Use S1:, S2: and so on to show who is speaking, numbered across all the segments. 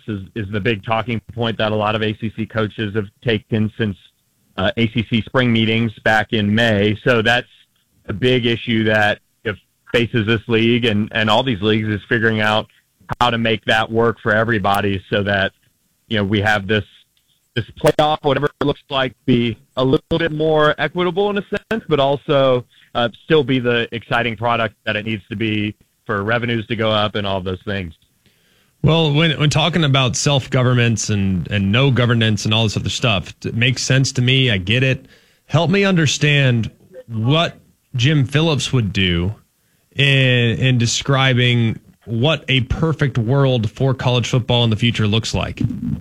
S1: is the big talking point that a lot of ACC coaches have taken since ACC spring meetings back in May. So that's a big issue that faces this league and all these leagues, is figuring out how to make that work for everybody so that, we have this playoff, whatever it looks like, be a little bit more equitable in a sense, but also still be the exciting product that it needs to be for revenues to go up and all those things.
S2: Well, when talking about self-governments and no governance and all this other stuff, it makes sense to me. I get it. Help me understand what Jim Phillips would do in describing what a perfect world for college football in the future looks like.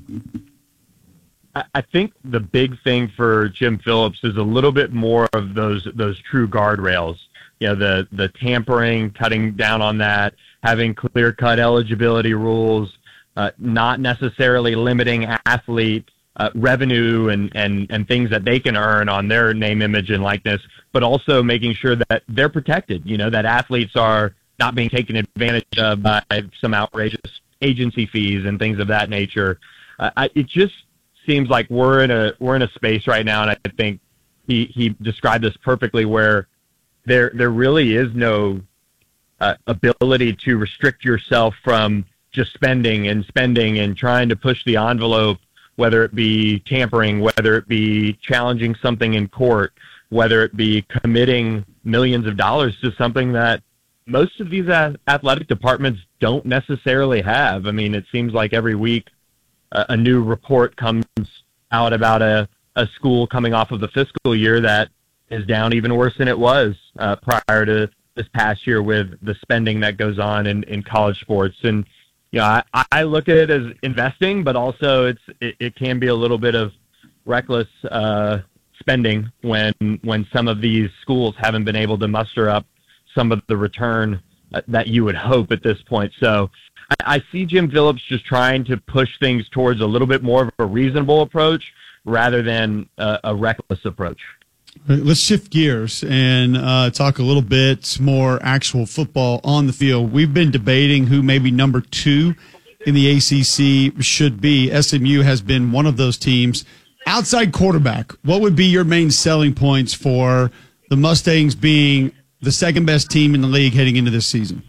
S1: I think the big thing for Jim Phillips is a little bit more of those true guardrails. The tampering, cutting down on that, having clear-cut eligibility rules, not necessarily limiting athlete revenue and things that they can earn on their name, image, and likeness, but also making sure that they're protected, that athletes are not being taken advantage of by some outrageous agency fees and things of that nature. It just seems like we're in a space right now, and I think he described this perfectly, where there really is no ability to restrict yourself from just spending and trying to push the envelope, whether it be tampering, whether it be challenging something in court, whether it be committing millions of dollars to something that most of these athletic departments don't necessarily have. I mean, it seems like every week a new report comes out about a school coming off of the fiscal year that is down even worse than it was prior to this past year, with the spending that goes on in college sports. And I look at it as investing, but also it can be a little bit of reckless spending when some of these schools haven't been able to muster up some of the return that you would hope at this point. So I see Jim Phillips just trying to push things towards a little bit more of a reasonable approach rather than a reckless approach.
S3: Let's shift gears and talk a little bit more actual football on the field. We've been debating who maybe number 2 in the ACC should be. SMU has been one of those teams. Outside quarterback, what would be your main selling points for the Mustangs being the second best team in the league heading into this season?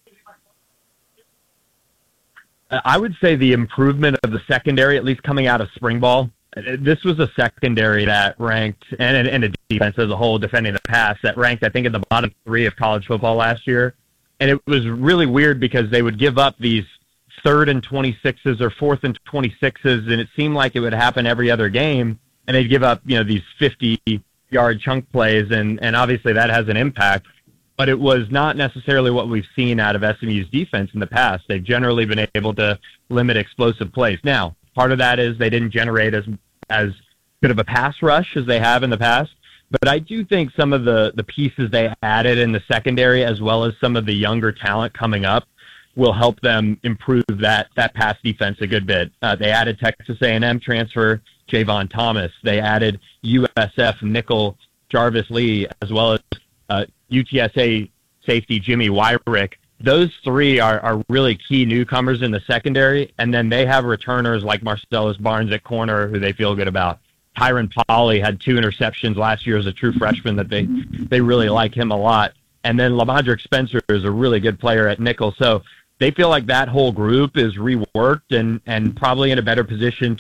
S1: I would say the improvement of the secondary, at least coming out of spring ball. This was a secondary that ranked, and a defense as a whole defending the pass, that ranked, I think, in the bottom 3 of college football last year. And it was really weird because they would give up these 3rd and 26s or 4th and 26s, and it seemed like it would happen every other game. And they'd give up, these 50-yard chunk plays, and obviously that has an impact. But it was not necessarily what we've seen out of SMU's defense in the past. They've generally been able to limit explosive plays. Now, part of that is they didn't generate as good of a pass rush as they have in the past. But I do think some of the pieces they added in the secondary, as well as some of the younger talent coming up, will help them improve that pass defense a good bit. They added Texas A&M transfer Javon Thomas. They added USF nickel Jarvis Lee, as well as UTSA safety Jimmy Wyrick. Those 3 are really key newcomers in the secondary, and then they have returners like Marcellus Barnes at corner, who they feel good about. Tyron Polley had 2 interceptions last year as a true freshman that they really like him a lot. And then Lamadrick Spencer is a really good player at nickel. So they feel like that whole group is reworked and probably in a better position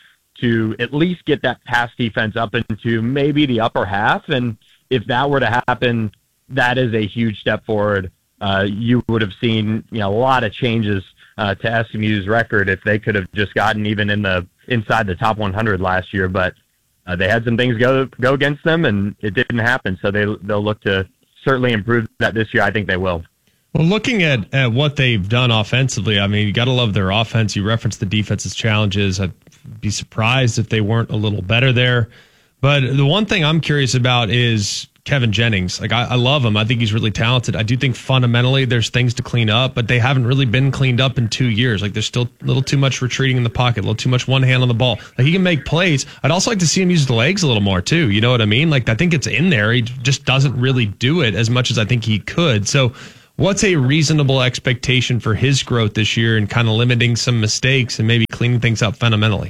S1: to at least get that pass defense up into maybe the upper half. And if that were to happen, that is a huge step forward. You would have seen a lot of changes to SMU's record if they could have just gotten even inside the top 100 last year. But they had some things go against them, and it didn't happen. So they'll look to certainly improve that this year. I think they will.
S2: Well, looking at what they've done offensively, I mean, you got to love their offense. You referenced the defense's challenges. I'd be surprised if they weren't a little better there. But the one thing I'm curious about is Kevin Jennings. Like, I love him. I think he's really talented. I do think fundamentally there's things to clean up, but they haven't really been cleaned up in 2 years. Like, there's still a little too much retreating in the pocket, a little too much one hand on the ball. Like, he can make plays. I'd also like to see him use the legs a little more too. You know what I mean? Like, I think it's in there. He just doesn't really do it as much as I think he could. So What's a reasonable expectation for his growth this year and kind of limiting some mistakes and maybe cleaning things up fundamentally?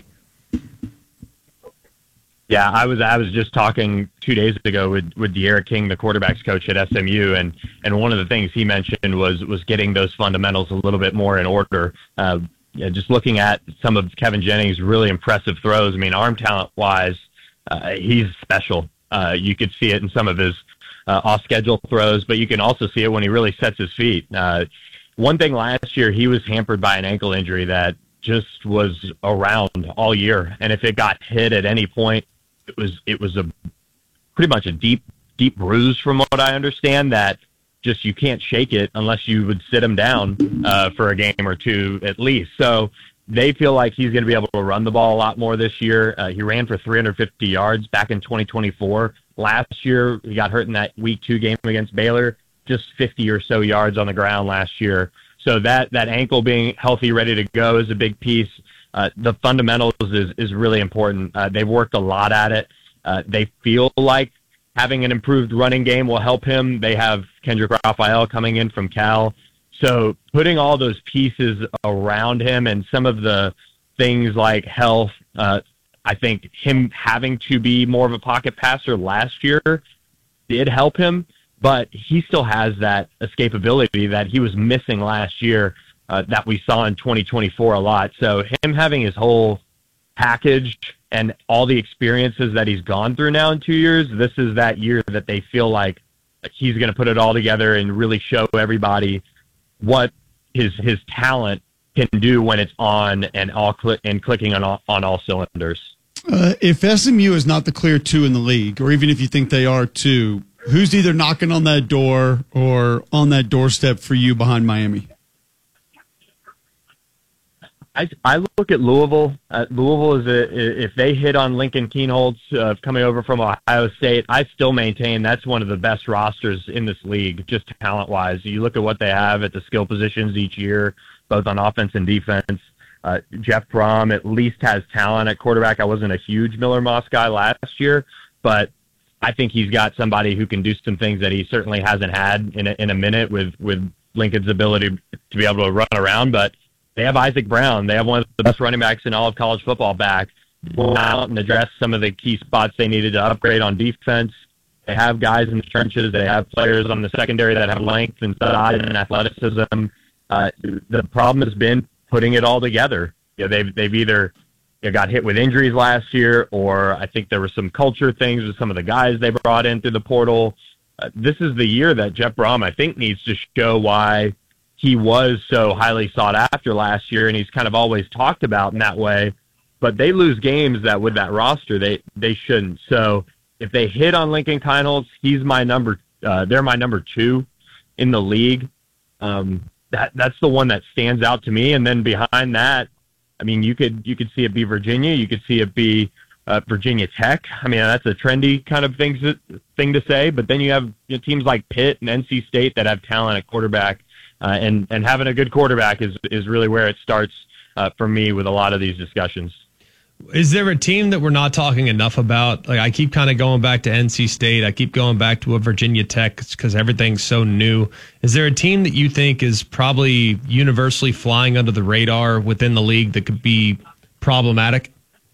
S1: Yeah, I was just talking 2 days ago with De'Ara King, the quarterbacks coach at SMU, and one of the things he mentioned was getting those fundamentals a little bit more in order. Just looking at some of Kevin Jennings' really impressive throws. I mean, arm talent wise, he's special. You could see it in some of his off schedule throws, but you can also see it when he really sets his feet. One thing last year, he was hampered by an ankle injury that just was around all year, and if it got hit at any point, it was a pretty much a deep bruise from what I understand, that just you can't shake it unless you would sit him down for a game or two at least. So they feel like he's going to be able to run the ball a lot more this year. He ran for 350 yards back in 2024. Last year, he got hurt in that week 2 game against Baylor, just 50 or so yards on the ground last year. So that ankle being healthy, ready to go is a big piece. The fundamentals is really important. They've worked a lot at it. They feel like having an improved running game will help him. They have Kendrick Raphael coming in from Cal. So putting all those pieces around him and some of the things like health, I think him having to be more of a pocket passer last year did help him, but he still has that escapability that he was missing last year that we saw in 2024 a lot. So him having his whole package and all the experiences that he's gone through now in 2 years, this is that year that they feel like he's going to put it all together and really show everybody what his talent can do when it's on and clicking on all cylinders.
S3: If SMU is not the clear 2 in the league, or even if you think they are 2, who's either knocking on that door or on that doorstep for you behind Miami?
S1: I look at Louisville. Louisville if they hit on Lincoln Kienholz coming over from Ohio State, I still maintain that's one of the best rosters in this league, just talent-wise. You look at what they have at the skill positions each year, both on offense and defense. Jeff Brom at least has talent at quarterback. I wasn't a huge Miller Moss guy last year, but I think he's got somebody who can do some things that he certainly hasn't had in a minute with Lincoln's ability to be able to run around. But they have Isaac Brown. They have one of the best running backs in all of college football back. Go out and address some of the key spots they needed to upgrade on defense. They have guys in the trenches. They have players on the secondary that have length and size and athleticism. The problem has been putting it all together. They've either got hit with injuries last year, or I think there were some culture things with some of the guys they brought in through the portal. This is the year that Jeff Brom, I think, needs to show why he was so highly sought after last year, and he's kind of always talked about in that way. But they lose games that with that roster they shouldn't. So if they hit on Lincoln Kienholz, he's my number. They're my number 2 in the league. That's the one that stands out to me. And then behind that, I mean, you could see it be Virginia. You could see it be Virginia Tech. I mean, that's a trendy kind of thing to say. But then you have teams like Pitt and NC State that have talent at quarterback. And having a good quarterback is really where it starts for me with a lot of these discussions.
S2: Is there a team that we're not talking enough about? Like, I keep kind of going back to NC State. I keep going back to a Virginia Tech because everything's so new. Is there a team that you think is probably universally flying under the radar within the league that could be problematic?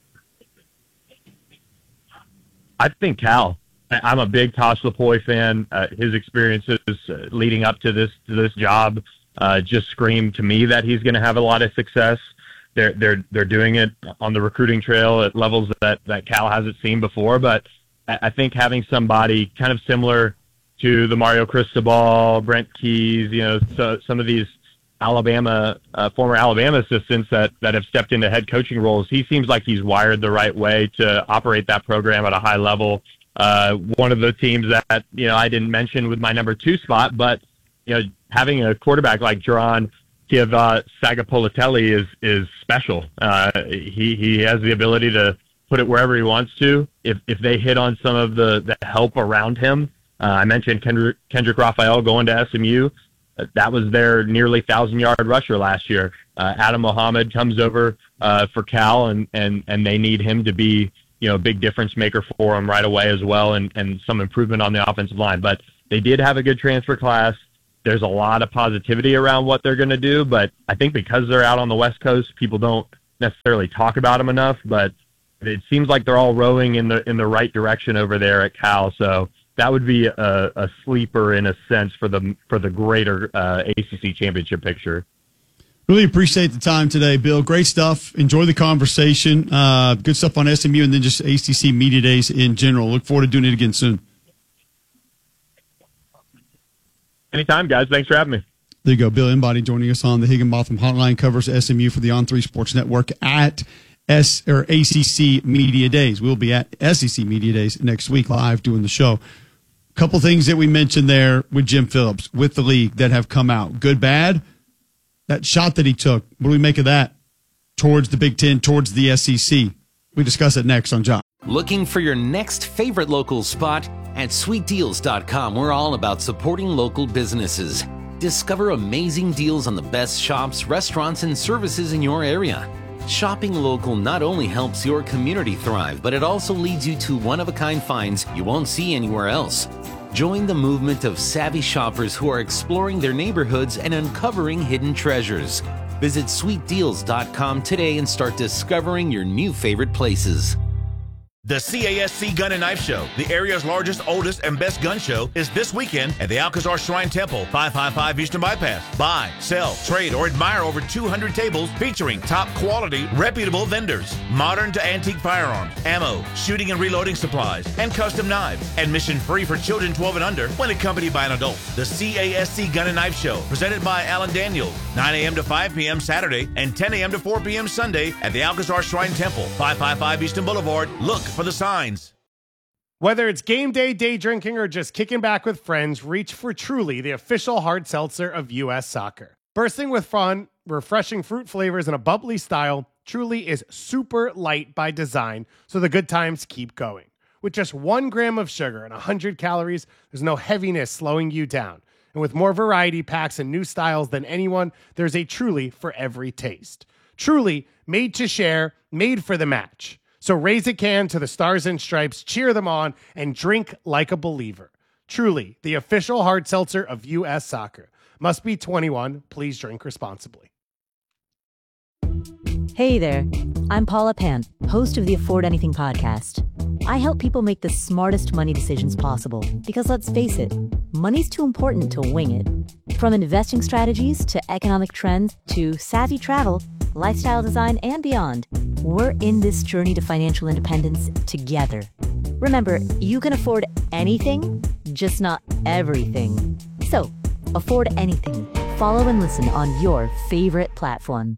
S1: I think Cal. I'm a big Tosh Lupoi fan. His experiences leading up to this job just scream to me that he's going to have a lot of success. They're doing it on the recruiting trail at levels that Cal hasn't seen before. But I think having somebody kind of similar to the Mario Cristobal, Brent Keys, so some of these former Alabama assistants that have stepped into head coaching roles, he seems like he's wired the right way to operate that program at a high level. One of the teams that I didn't mention with my number 2 spot, but having a quarterback like Jaron Sagapolitelli is special. He has the ability to put it wherever he wants to. If they hit on some of the help around him, I mentioned Kendrick Raphael going to SMU. That was their nearly 1,000-yard rusher last year. Adam Mohammed comes over for Cal, and they need him to be a big difference maker for them right away as well, and some improvement on the offensive line. But they did have a good transfer class. there's a lot of positivity around what they're going to do, but I think because they're out on the West Coast, people don't necessarily talk about them enough, but it seems like they're all rowing in the right direction over there at Cal. So that would be a sleeper in a sense for the greater ACC championship picture.
S3: Really appreciate the time today, Bill. Great stuff. Enjoy the conversation. Good stuff on SMU and then just ACC Media Days in general. Look forward to doing it again soon.
S1: Anytime, guys. Thanks for having me.
S3: There you go. Bill Embody joining us on the Higginbotham Hotline, covers SMU for the On3 Sports Network at ACC Media Days. We'll be at SEC Media Days next week live doing the show. Couple things that we mentioned there with Jim Phillips, with the league, that have come out. Good, bad. That shot that he took, what do we make of that? Towards the Big Ten, towards the SEC. We discuss it next on Job.
S4: Looking for your next favorite local spot? At SweetDeals.com, we're all about supporting local businesses. Discover amazing deals on the best shops, restaurants, and services in your area. Shopping local not only helps your community thrive, but it also leads you to one-of-a-kind finds you won't see anywhere else. Join the movement of savvy shoppers who are exploring their neighborhoods and uncovering hidden treasures. Visit SweetDeals.com today and start discovering your new favorite places.
S5: The CASC Gun and Knife Show, the area's largest, oldest, and best gun show, is this weekend at the Alcazar Shrine Temple, 555 Eastern Bypass. Buy, sell, trade, or admire over 200 tables featuring top quality, reputable vendors, modern to antique firearms, ammo, shooting and reloading supplies, and custom knives. Admission free for children 12 and under when accompanied by an adult. The CASC Gun and Knife Show, presented by Alan Daniels, 9 a.m. to 5 p.m. Saturday and 10 a.m. to 4 p.m. Sunday at the Alcazar Shrine Temple, 555 Eastern Boulevard. Look for the signs.
S6: Whether it's game day, day drinking, or just kicking back with friends, reach for Truly, the official hard seltzer of U.S. Soccer. Bursting with fun, refreshing fruit flavors, and a bubbly style, Truly is super light by design, so the good times keep going. With just 1 gram of sugar and 100 calories, there's no heaviness slowing you down. And with more variety packs and new styles than anyone, there's a Truly for every taste. Truly, made to share, made for the match. So raise a can to the Stars and Stripes, cheer them on, and drink like a believer. Truly, the official hard seltzer of U.S. Soccer. Must be 21. Please drink responsibly.
S7: Hey there, I'm Paula Pant, host of the Afford Anything podcast. I help people make the smartest money decisions possible because, let's face it, money's too important to wing it. From investing strategies to economic trends to savvy travel, lifestyle design, and beyond, we're in this journey to financial independence together. Remember, you can afford anything, just not everything. So, afford anything. Follow and listen on your favorite platform.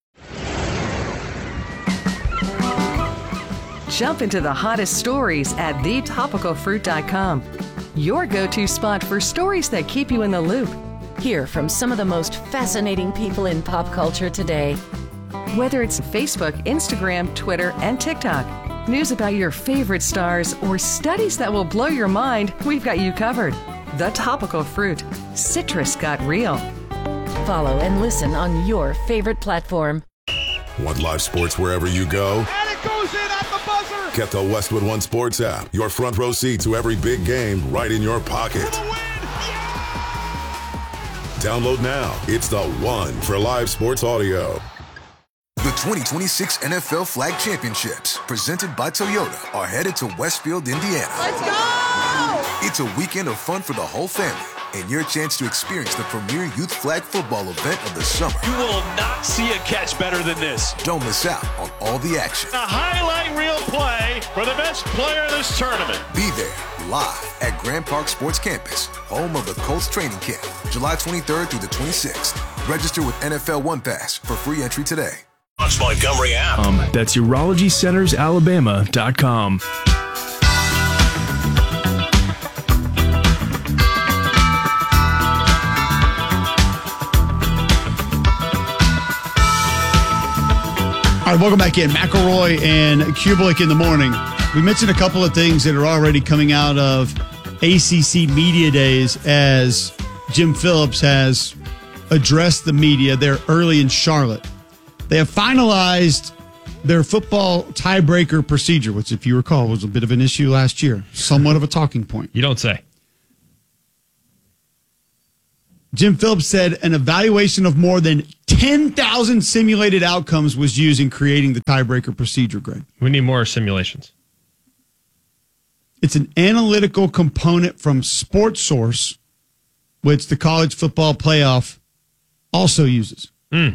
S8: Jump into the hottest stories at thetopicalfruit.com. Your go-to spot for stories that keep you in the loop.
S9: Hear from some of the most fascinating people in pop culture today.
S8: Whether it's Facebook, Instagram, Twitter, and TikTok, news about your favorite stars, or studies that will blow your mind, we've got you covered. The Topical Fruit. Citrus got real.
S9: Follow and listen on your favorite platform.
S10: Want live sports wherever you go?
S11: And it goes in at the buzzer!
S10: Get the Westwood One Sports app. Your front row seat to every big game right in your pocket. Download now. It's the one for live sports audio.
S12: The 2026 NFL Flag Championships, presented by Toyota, are headed to Westfield, Indiana.
S11: Let's go!
S12: It's a weekend of fun for the whole family and your chance to experience the premier youth flag football event of the summer.
S13: You will not see a catch better than this.
S12: Don't miss out on all the action.
S13: A highlight reel play for the best player of this tournament.
S12: Be there live at Grand Park Sports Campus, home of the Colts training camp, July 23rd through the 26th. Register with NFL One Pass for free entry today.
S13: Montgomery app.
S14: That's UrologyCentersAlabama.com.
S3: All right, welcome back in. McElroy and Kublik in the morning. We mentioned a couple of things that are already coming out of ACC Media Days as Jim Phillips has addressed the media there early in Charlotte. They have finalized their football tiebreaker procedure, which, if you recall, was a bit of an issue last year, somewhat of a talking point.
S2: You don't say.
S3: Jim Phillips said an evaluation of more than 10,000 simulated outcomes was used in creating the tiebreaker procedure, Greg.
S2: We need more simulations.
S3: It's an analytical component from SportsSource, which the college football playoff also uses.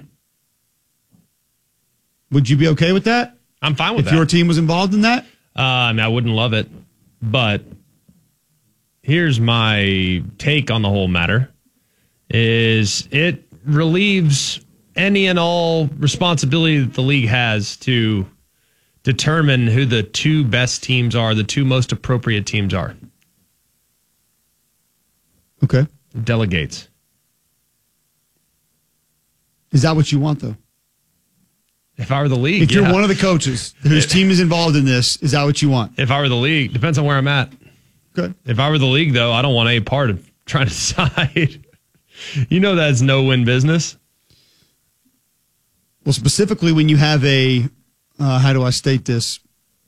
S3: Would you be okay with that?
S2: I'm fine with that.
S3: If your team was involved in that?
S2: I mean, I wouldn't love it, but here's my take on the whole matter, is it relieves any and all responsibility that the league has to determine who the two best teams are, the two most appropriate teams are.
S3: Okay.
S2: Delegates.
S3: Is that what you want, though?
S2: If I were the league,
S3: if you're one of the coaches whose team is involved in this, is that what you want?
S2: If I were the league, depends on where I'm at.
S3: Good.
S2: If I were the league, though, I don't want any part of trying to decide. You know that's no-win business.
S3: Well, specifically when you have a, how do I state this?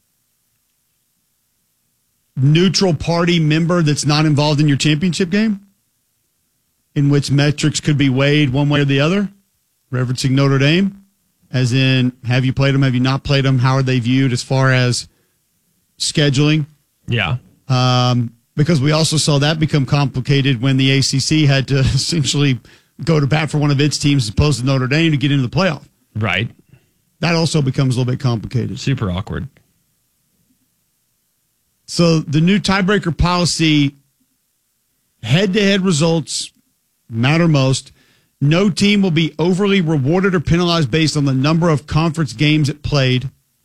S3: Neutral party member that's not involved in your championship game, in which metrics could be weighed one way or the other, referencing Notre Dame. As in, have you played them? Have you not played them? How are they viewed as far as scheduling?
S2: Yeah.
S3: Because we also saw that become complicated when the ACC had to essentially go to bat for one of its teams as opposed to Notre Dame to get into the playoff.
S2: Right.
S3: That also becomes a little bit complicated.
S2: Super awkward.
S3: So the new tiebreaker policy, head-to-head results matter most. No team will be overly rewarded or penalized based on the number of conference games it played.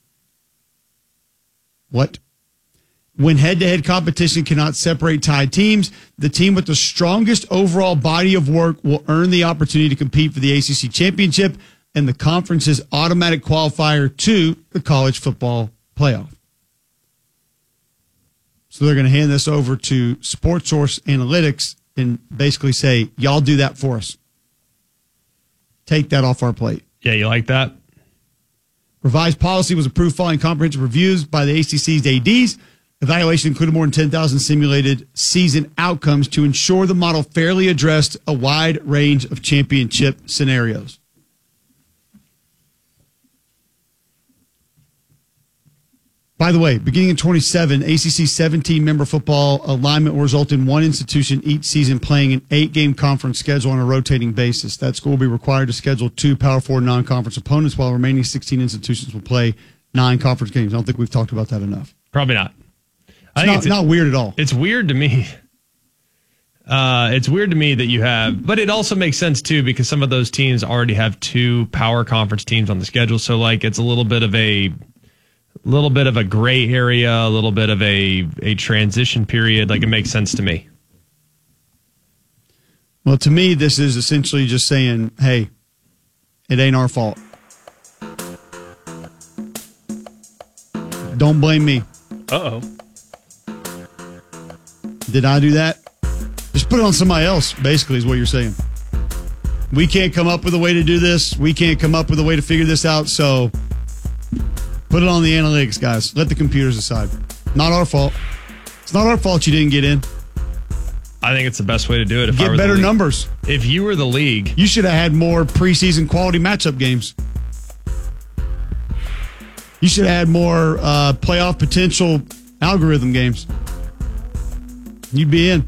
S3: What? When head-to-head competition cannot separate tied teams, the team with the strongest overall body of work will earn the opportunity to compete for the ACC championship and the conference's automatic qualifier to the college football playoff. So they're going to hand this over to SportsSource Analytics and basically say, y'all do that for us. Take that off our plate.
S2: Yeah, you like that?
S3: Revised policy was approved following comprehensive reviews by the ACC's ADs. Evaluation included more than 10,000 simulated season outcomes to ensure the model fairly addressed a wide range of championship scenarios. By the way, beginning in 27, ACC 17-member football alignment will result in one institution each season playing an 8-game conference schedule on a rotating basis. That school will be required to schedule 2 Power 4 non-conference opponents, while remaining 16 institutions will play 9 conference games. I don't think we've talked about that enough.
S2: Probably not.
S3: It's not weird at all.
S2: It's weird to me. It's weird to me that you have, but it also makes sense too because some of those teams already have 2 power conference teams on the schedule. So like it's a little bit of a gray area, a little bit of a transition period. Like it makes sense to me.
S3: Well, to me, this is essentially just saying, hey, it ain't our fault. Don't blame me.
S14: Uh-oh.
S3: Did I do that? Just put it on somebody else, basically, is what you're saying. We can't come up with a way to do this. We can't come up with a way to figure this out, so put it on the analytics, guys. Let the computers decide. Not our fault. It's not our fault you didn't get in.
S2: I think it's the best way to do it. If
S3: Get
S2: I were
S3: better
S2: the league.
S3: numbers.
S2: If you were the league,
S3: you should have had more preseason quality matchup games. You should have had more playoff potential algorithm games. You'd be in.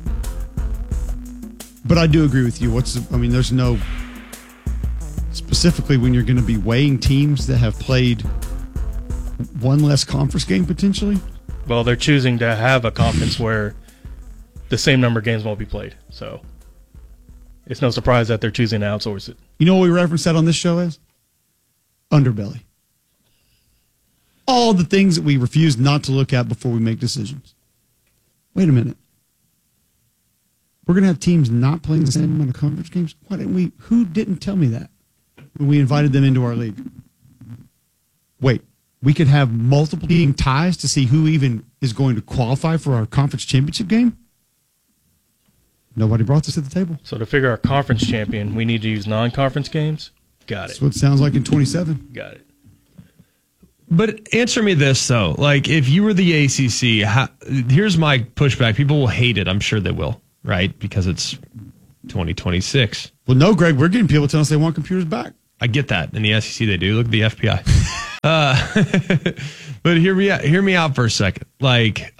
S3: But I do agree with you. There's no... Specifically when you're going to be weighing teams that have played one less conference game potentially?
S14: Well, they're choosing to have a conference where the same number of games won't be played. So it's no surprise that they're choosing to outsource it.
S3: You know what we reference that on this show as? Underbelly. All the things that we refuse not to look at before we make decisions. Wait a minute. We're going to have teams not playing the same amount of conference games? Why didn't we? Who didn't tell me that when we invited them into our league? Wait, we could have multiple team ties to see who even is going to qualify for our conference championship game? Nobody brought this to the table.
S14: So to figure our conference champion, we need to use non-conference games? Got it.
S3: That's what it sounds like in 27.
S14: Got it.
S2: But answer me this, though. Like, if you were the ACC, here's my pushback. People will hate it. I'm sure they will, right? Because it's 2026.
S3: Well, no, Greg, we're getting people telling us they want computers back.
S2: I get that. In the SEC, they do. Look at the FBI. But hear me out for a second. Like,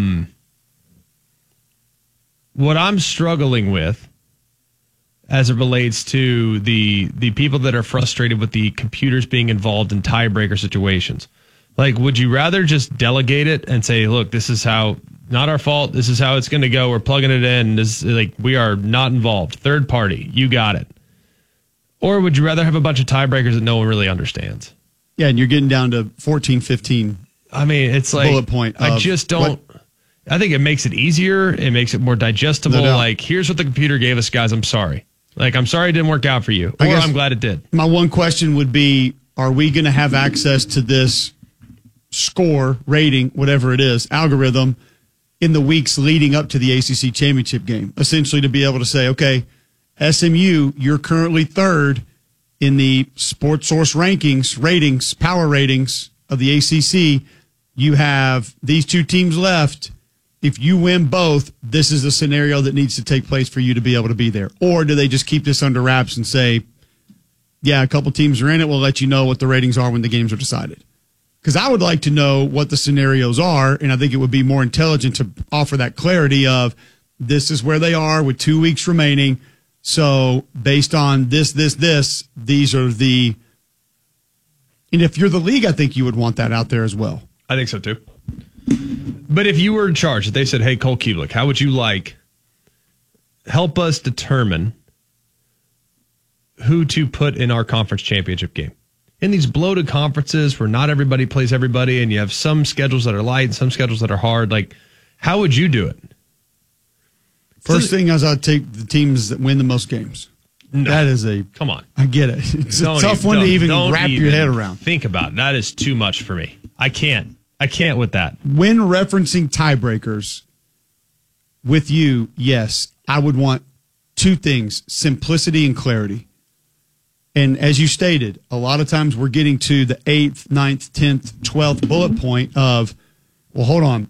S2: what I'm struggling with as it relates to the people that are frustrated with the computers being involved in tiebreaker situations. Like, would you rather just delegate it and say, look, this is how, not our fault, this is how it's going to go, we're plugging it in, this, like, we are not involved, third party, you got it? Or would you rather have a bunch of tiebreakers that no one really understands?
S3: Yeah, and you're getting down to 14, 15.
S2: I mean, it's like,
S3: bullet point.
S2: I just don't. I think it makes it easier. It makes it more digestible.
S3: No doubt.
S2: Like, here's what the computer gave us, guys. I'm sorry. Like, I'm sorry it didn't work out for you. Or I'm glad it did.
S3: My one question would be, are we going to have access to this score, rating, whatever it is, algorithm in the weeks leading up to the ACC championship game? Essentially to be able to say, okay, SMU, you're currently third in the Sports Source ratings, power ratings of the ACC. You have these two teams left. If you win both, this is the scenario that needs to take place for you to be able to be there. Or do they just keep this under wraps and say, yeah, a couple teams are in it, we'll let you know what the ratings are when the games are decided? Because I would like to know what the scenarios are, and I think it would be more intelligent to offer that clarity of this is where they are with 2 weeks remaining. So based on this, these are the... And if you're the league, I think you would want that out there as well.
S2: I think so, too. But if you were in charge, if they said, hey, Cole Kubelik, how would you help us determine who to put in our conference championship game? In these bloated conferences where not everybody plays everybody and you have some schedules that are light and some schedules that are hard, like, how would you do it?
S3: First thing is I'd take the teams that win the most games.
S2: No.
S3: That is
S2: come on.
S3: I get it. It's a tough one to even wrap your head around.
S2: Think about it. That is too much for me. I can't with that.
S3: When referencing tiebreakers with you, yes, I would want two things, simplicity and clarity. And as you stated, a lot of times we're getting to the 8th, 9th, 10th, 12th bullet point of, well, hold on.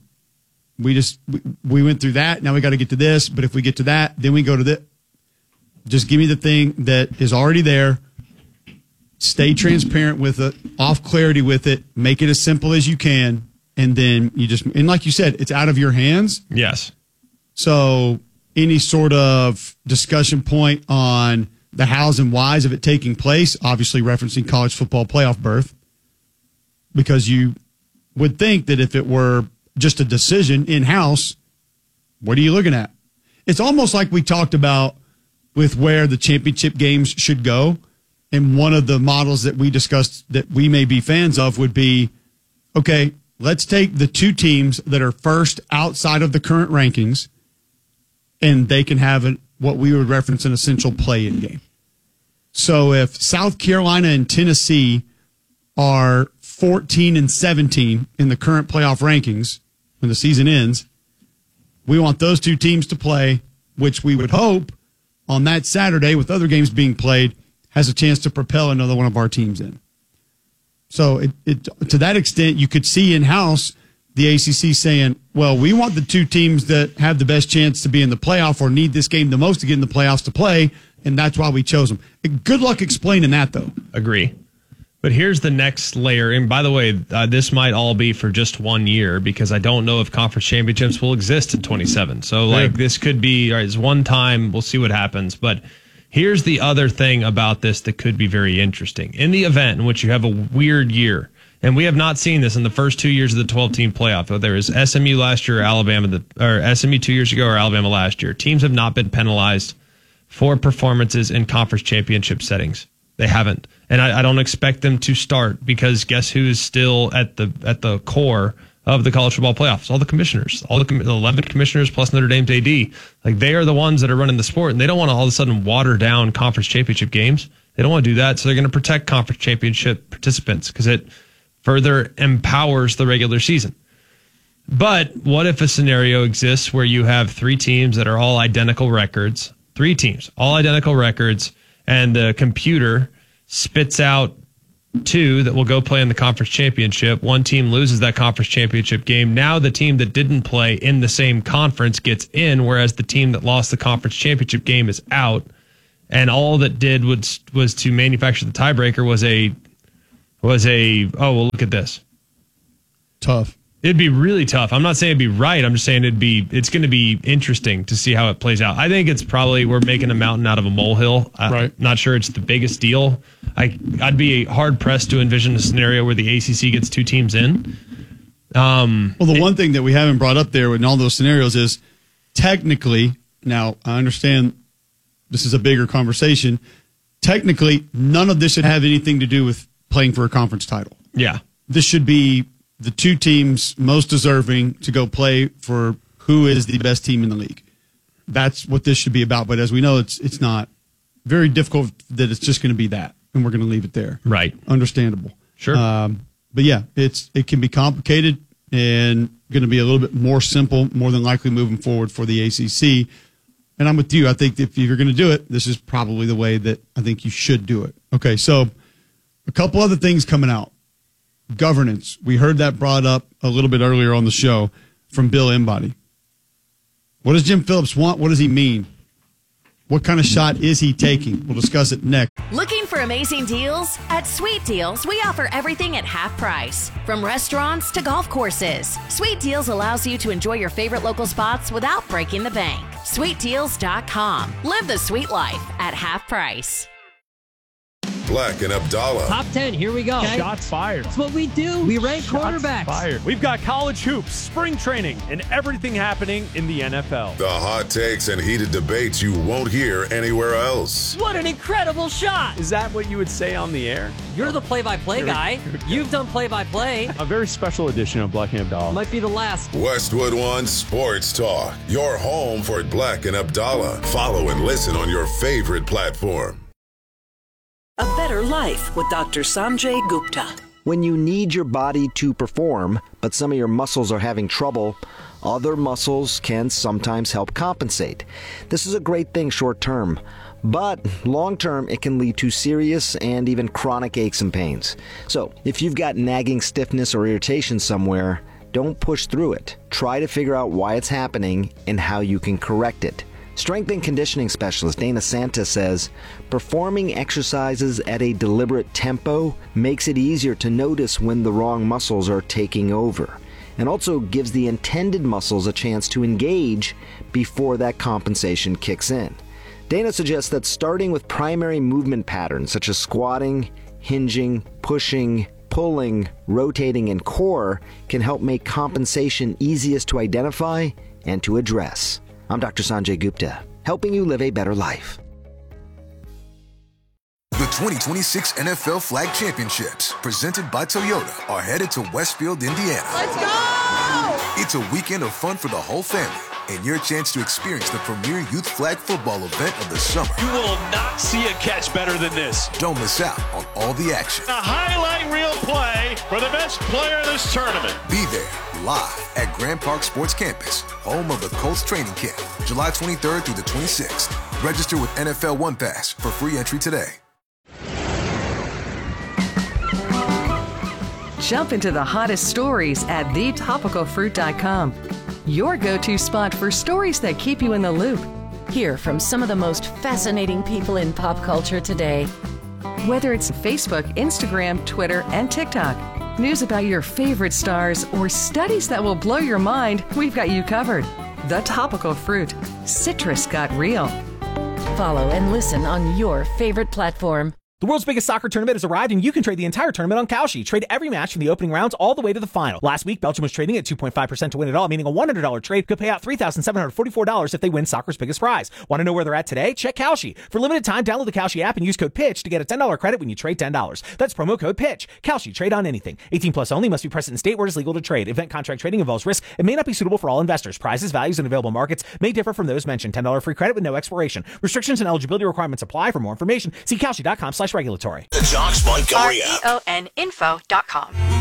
S3: We went through that. Now we got to get to this. But if we get to that, then we go to this. Just give me the thing that is already there. Stay transparent with it, off clarity with it, make it as simple as you can, and then and like you said, it's out of your hands.
S2: Yes.
S3: So any sort of discussion point on the hows and whys of it taking place, obviously referencing college football playoff berth, because you would think that if it were just a decision in-house, what are you looking at? It's almost like we talked about with where the championship games should go. And one of the models that we discussed that we may be fans of would be, okay, let's take the two teams that are first outside of the current rankings, and they can have what we would reference an essential play-in game. So if South Carolina and Tennessee are 14 and 17 in the current playoff rankings when the season ends, we want those two teams to play, which we would hope on that Saturday with other games being played has a chance to propel another one of our teams in. So to that extent, you could see in-house the ACC saying, well, we want the two teams that have the best chance to be in the playoff or need this game the most to get in the playoffs to play, and that's why we chose them. Good luck explaining that, though.
S2: Agree. But here's the next layer. And by the way, this might all be for just 1 year because I don't know if conference championships will exist in 27. So, this could be, all right, it's one time. We'll see what happens. But here's the other thing about this that could be very interesting. In the event in which you have a weird year, and we have not seen this in the first 2 years of the 12-team playoff, whether it was SMU last year or SMU 2 years ago or Alabama last year, teams have not been penalized for performances in conference championship settings. They haven't. And I don't expect them to start because guess who's still at the core of the college football playoffs? All the commissioners, all the 11 commissioners plus Notre Dame's AD. Like, they are the ones that are running the sport, and they don't want to all of a sudden water down conference championship games. They don't want to do that, so they're going to protect conference championship participants because it further empowers the regular season. But what if a scenario exists where you have three teams that are all identical records, and the computer spits out two that will go play in the conference championship. One team loses that conference championship game. Now the team that didn't play in the same conference gets in, whereas the team that lost the conference championship game is out. And all that did was to manufacture the tiebreaker was a oh, well, look at this.
S3: Tough.
S2: It'd be really tough. I'm not saying it'd be right. I'm just saying it's going to be interesting to see how it plays out. I think it's probably we're making a mountain out of a molehill. I'm not sure it's the biggest deal. I'd be hard pressed to envision a scenario where the ACC gets two teams in.
S3: Well, the one thing that we haven't brought up there in all those scenarios is technically, now I understand this is a bigger conversation. Technically, none of this should have anything to do with playing for a conference title.
S2: Yeah.
S3: This should be the two teams most deserving to go play for who is the best team in the league. That's what this should be about. But as we know, it's not very difficult that it's just going to be that, and we're going to leave it there.
S2: Right.
S3: Understandable.
S2: Sure.
S3: But yeah, it can be complicated and going to be a little bit more simple, more than likely moving forward for the ACC. And I'm with you. I think if you're going to do it, this is probably the way that I think you should do it. Okay, so a couple other things coming out. Governance. We heard that brought up a little bit earlier on the show from Bill Embody. What does Jim Phillips want? What does he mean? What kind of shot is he taking? We'll discuss it next.
S9: Looking for amazing deals? At Sweet Deals, we offer everything at half price. From restaurants to golf courses. Sweet Deals allows you to enjoy your favorite local spots without breaking the bank. SweetDeals.com. Live the sweet life at half price.
S10: Black and Abdallah.
S15: Top 10, here we go.
S16: Okay. Shots fired.
S15: That's what we do. We rank quarterbacks.
S16: Fired. We've got college hoops, spring training, and everything happening in the NFL.
S10: The hot takes and heated debates you won't hear anywhere else.
S15: What an incredible shot.
S16: Is that what you would say on the air?
S15: You're the play-by-play guy. You've done play-by-play.
S16: A very special edition of Black and Abdallah.
S15: Might be the last.
S10: Westwood One Sports Talk. Your home for Black and Abdallah. Follow and listen on your favorite platform.
S17: A better life with Dr. Sanjay Gupta.
S18: When you need your body to perform, but some of your muscles are having trouble, other muscles can sometimes help compensate. This is a great thing short term, but long term it can lead to serious and even chronic aches and pains. So if you've got nagging stiffness or irritation somewhere, don't push through it. Try to figure out why it's happening and how you can correct it. Strength and conditioning specialist Dana Santa says, performing exercises at a deliberate tempo makes it easier to notice when the wrong muscles are taking over, and also gives the intended muscles a chance to engage before that compensation kicks in. Dana suggests that starting with primary movement patterns such as squatting, hinging, pushing, pulling, rotating, and core can help make compensation easiest to identify and to address. I'm Dr. Sanjay Gupta, helping you live a better life.
S12: The 2026 NFL Flag Championships, presented by Toyota, are headed to Westfield, Indiana.
S11: Let's go!
S12: It's a weekend of fun for the whole family, and your chance to experience the premier youth flag football event of the summer.
S13: You will not see a catch better than this.
S12: Don't miss out on all the action.
S13: A highlight reel play for the best player in this tournament.
S12: Be there live at Grand Park Sports Campus, home of the Colts training camp, July 23rd through the 26th. Register with NFL One Pass for free entry today.
S8: Jump into the hottest stories at thetopicalfruit.com. Your go-to spot for stories that keep you in the loop.
S9: Hear from some of the most fascinating people in pop culture today.
S8: Whether it's Facebook, Instagram, Twitter, and TikTok, news about your favorite stars, or studies that will blow your mind, we've got you covered. The Topical Fruit. Citrus got real.
S9: Follow and listen on your favorite platform.
S19: The world's biggest soccer tournament has arrived, and you can trade the entire tournament on Kalshi. Trade every match from the opening rounds all the way to the final. Last week, Belgium was trading at 2.5% to win it all, meaning a $100 trade could pay out $3,744 if they win soccer's biggest prize. Want to know where they're at today? Check Kalshi. For limited time, download the Kalshi app and use code PITCH to get a $10 credit when you trade $10. That's promo code PITCH. Kalshi. Trade on anything. 18 plus only. Must be present in state where it is legal to trade. Event contract trading involves risk and may not be suitable for all investors. Prizes, values, and available markets may differ from those mentioned. $10 free credit with no expiration. Restrictions and eligibility requirements apply. For more information, see Kalshi.com/regulatory.
S5: The Jocks Montgomery app.
S20: REONinfo.com.